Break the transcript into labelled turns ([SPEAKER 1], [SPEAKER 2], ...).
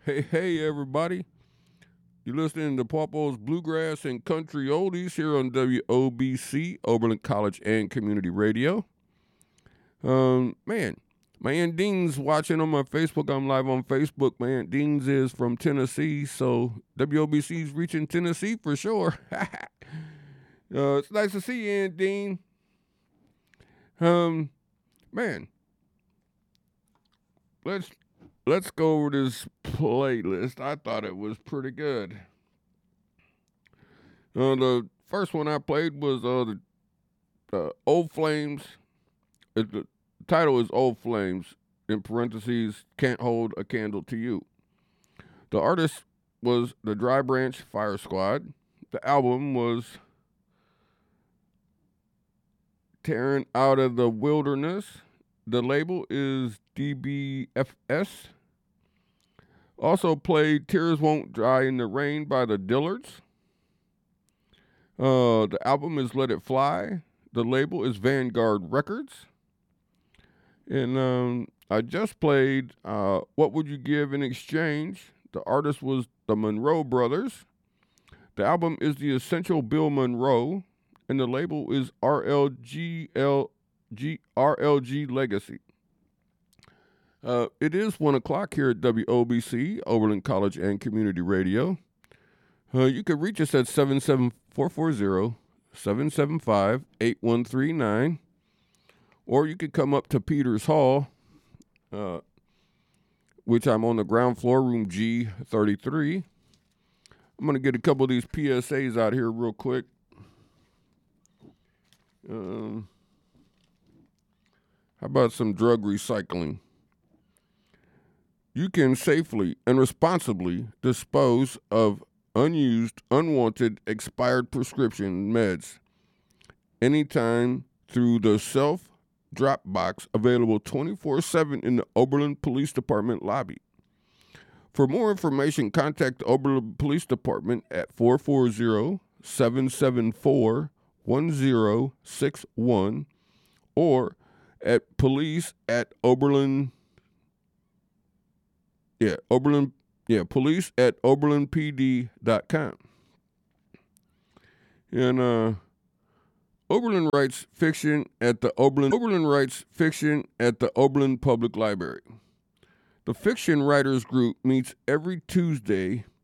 [SPEAKER 1] Hey, everybody. You're listening to Pawpaw's Bluegrass and Country Oldies here on WOBC, Oberlin College and Community Radio. Man, my Aunt Dean's watching on my Facebook. I'm live on Facebook. My Aunt Dean's is from Tennessee, so WOBC's reaching Tennessee for sure. It's nice to see you, Aunt Dean. Man, let's let's go over this playlist. I thought it was pretty good. The first one I played was the Old Flames. The title is Old Flames. In parentheses, Can't Hold a Candle to You. The artist was the Dry Branch Fire Squad. The album was Tearing Out of the Wilderness. The label is DBFS. Also played Tears Won't Dry in the Rain by the Dillards. The album is Let It Fly. The label is Vanguard Records. And I just played What Would You Give in Exchange? The artist was the Monroe Brothers. The album is The Essential Bill Monroe. And the label is RLG Legacy. It is 1 o'clock here at WOBC, Oberlin College and Community Radio. You can reach us at 77440-775-8139. Or you could come up to Peters Hall, which I'm on the ground floor, room G33. I'm going to get a couple of these PSAs out here real quick. How about some drug recycling? You can safely and responsibly dispose of unused, unwanted, expired prescription meds anytime through the self-drop box available 24/7 in the Oberlin Police Department lobby. For more information, contact the Oberlin Police Department at 440-774-1061 or at police at Oberlin. Police at oberlinpd.com. And Oberlin writes fiction at the Oberlin Public Library. The Fiction Writers Group meets every Tuesday